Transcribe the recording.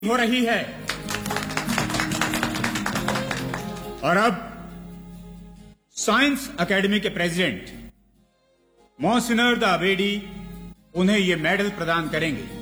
हो रही है और अब साइंस एकेडमी के प्रेसिडेंट मोहसिनर द अबेडी उन्हें ये मेडल प्रदान करेंगे।